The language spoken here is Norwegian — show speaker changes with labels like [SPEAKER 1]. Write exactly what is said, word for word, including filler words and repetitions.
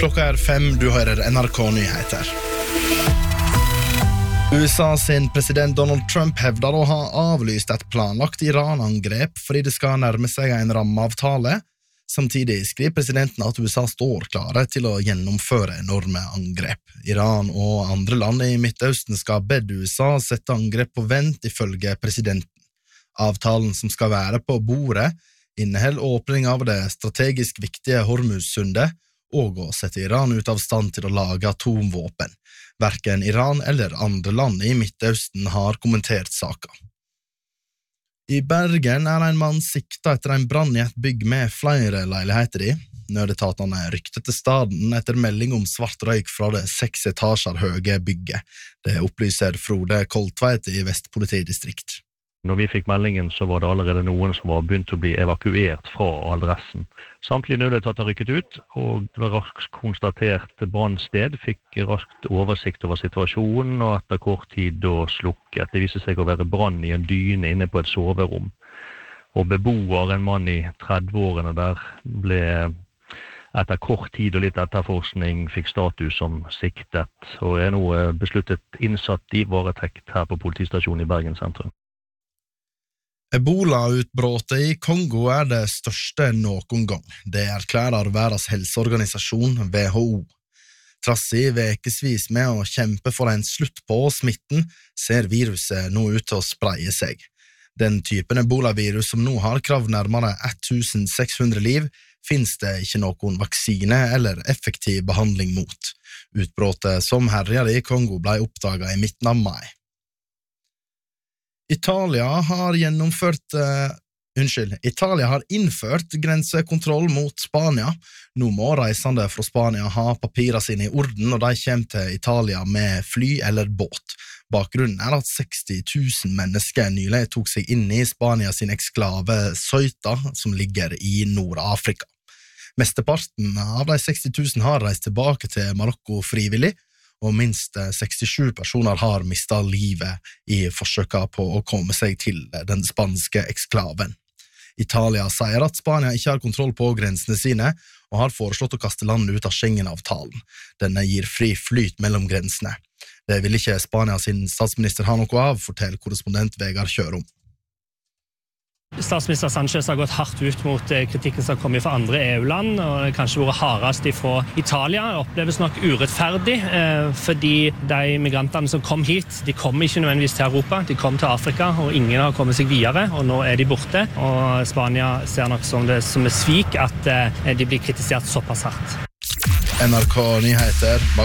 [SPEAKER 1] Klokka er fem, du hører N R K-nyheter. U S A sin president Donald Trump hevder å ha avlyst et planlagt Iran-angrep fordi det skal nærme seg en rammeavtale. Samtidig skriver presidenten at U S A står klare til å gjennomføre enorme angrep. Iran og andre land i Midtøsten skal bedt U S A sette angrep på vent ifølge presidenten. Avtalen som skal være på bordet inneholder åpning av det strategisk viktige Hormuz-sundet og å sette Iran ut av stand til å lage atomvåpen. Hverken Iran eller andre land i Midtøsten har kommentert saken. I Bergen er en mann sikta etter en brann i et bygg med flere leiligheter i. Nødetatene rykte til staden etter melding om svart røyk fra det seks etasjer høye bygget. Det opplyser Frode Koltveit i Vest politidistrikt.
[SPEAKER 2] Når vi fikk meldingen så var det allerede noen som var begynt å bli evakuert fra adressen. Samtlige nødetater rykket ut, og det var raskt konstatert brannsted, fikk raskt oversikt over situasjonen, og etter kort tid da slukket. Det viste seg å være brann i en dyne inne på et soverom. Og beboer, en mann i tredve-årene der, ble etter kort tid og litt etterforskning fikk status som siktet, og er nå besluttet innsatt i varetekt her på politistasjonen i Bergen sentrum.
[SPEAKER 1] Ebola-utbrottet i Kongo er det største noen gang. Det erklærer Verdens helseorganisasjon, W H O. Trass i vekesvis med å kjempe for en slutt på smitten, ser viruset nå ut til å spreie seg. Den typen Ebola-virus som nå har kravd nærmere seks hundre liv, finnes det ikke noen vaksine eller effektiv behandling mot. Utbrottet som herjer i Kongo ble oppdaget i midten av mai. Italia har gjennomført, uh, unnskyld, Italia har innført grensekontroll mot Spania. Nå må reisende fra Spania ha papirene sine i orden, og de kommer til Italia med fly eller båt. Bakgrunnen er at seksti tusen mennesker nylig tok seg inn i Spania sin eksklave Ceuta, som ligger i Nord-Afrika. Mesteparten av de seksti tusen har reist tilbake til Marokko frivillig, og minst sekstisju personer har mistet livet i forsøket på å komme seg til den spanske eksklaven. Italia sier at Spania ikke har kontroll på grensene sine, og har foreslått å kaste landet ut av Schengen-avtalen. Denne gir fri flyt mellom grensene. Det vil ikke Spania sin statsminister ha noe av, forteller korrespondent Vegard Kjørom.
[SPEAKER 3] Statsminister Sanchez har gått hardt ut mot kritikken som kommer fra andre E U-land, og det kanskje vært hardest fra Italia. Det oppleves nok urettferdig, fordi de migrantene som kom hit, de kom ikke nødvendigvis til Europa, de kom til Afrika, og ingen har kommet seg videre, og nå er de borte. Og Spania ser nok som det som er svik at de blir kritisert såpass hardt.
[SPEAKER 1] N R K Nyheter.